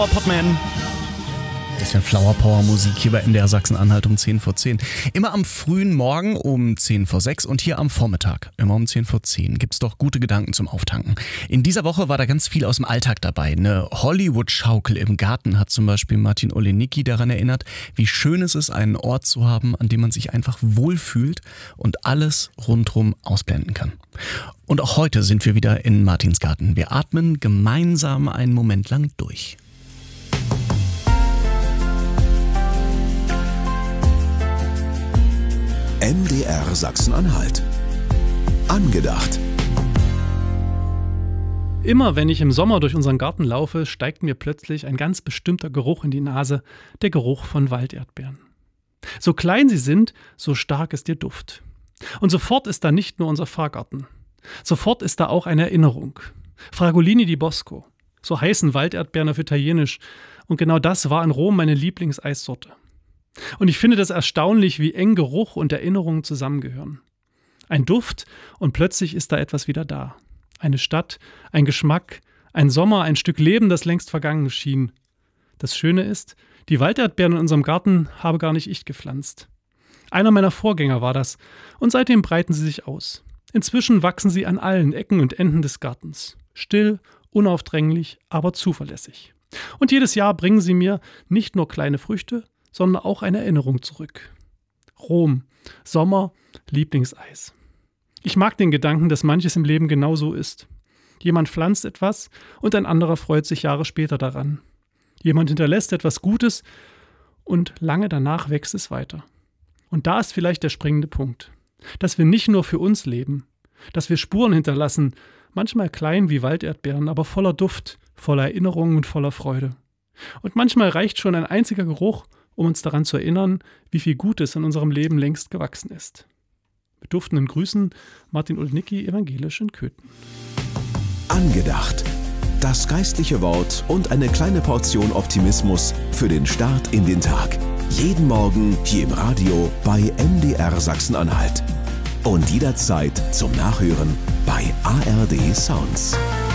Potman. Bisschen Flower Power Musik hier bei MDR Sachsen-Anhalt um 10 vor 10. Immer am frühen Morgen um 10 vor 6 und hier am Vormittag, immer um 10 vor 10, gibt's doch gute Gedanken zum Auftanken. In dieser Woche war da ganz viel aus dem Alltag dabei. Eine Hollywood-Schaukel im Garten hat zum Beispiel Martin Olenicki daran erinnert, wie schön es ist, einen Ort zu haben, an dem man sich einfach wohlfühlt und alles rundherum ausblenden kann. Und auch heute sind wir wieder in Martins Garten. Wir atmen gemeinsam einen Moment lang durch. MDR Sachsen-Anhalt. Angedacht. Immer wenn ich im Sommer durch unseren Garten laufe, steigt mir plötzlich ein ganz bestimmter Geruch in die Nase, der Geruch von Walderdbeeren. So klein sie sind, so stark ist ihr Duft. Und sofort ist da nicht nur unser Fahrgarten. Sofort ist da auch eine Erinnerung. Fragolini di Bosco. So heißen Walderdbeeren auf Italienisch. Und genau das war in Rom meine Lieblingseissorte. Und ich finde das erstaunlich, wie eng Geruch und Erinnerungen zusammengehören. Ein Duft und plötzlich ist da etwas wieder da. Eine Stadt, ein Geschmack, ein Sommer, ein Stück Leben, das längst vergangen schien. Das Schöne ist, die Walderdbeeren in unserem Garten habe gar nicht ich gepflanzt. Einer meiner Vorgänger war das und seitdem breiten sie sich aus. Inzwischen wachsen sie an allen Ecken und Enden des Gartens. Still, unaufdringlich, aber zuverlässig. Und jedes Jahr bringen sie mir nicht nur kleine Früchte, sondern auch eine Erinnerung zurück. Rom, Sommer, Lieblingseis. Ich mag den Gedanken, dass manches im Leben genau so ist. Jemand pflanzt etwas und ein anderer freut sich Jahre später daran. Jemand hinterlässt etwas Gutes und lange danach wächst es weiter. Und da ist vielleicht der springende Punkt. Dass wir nicht nur für uns leben, dass wir Spuren hinterlassen, manchmal klein wie Walderdbeeren, aber voller Duft, voller Erinnerungen und voller Freude. Und manchmal reicht schon ein einziger Geruch, um uns daran zu erinnern, wie viel Gutes in unserem Leben längst gewachsen ist. Mit duftenden Grüßen, Martin Olenicki, evangelisch in Köthen. Angedacht. Das geistliche Wort und eine kleine Portion Optimismus für den Start in den Tag. Jeden Morgen hier im Radio bei MDR Sachsen-Anhalt. Und jederzeit zum Nachhören bei ARD Sounds.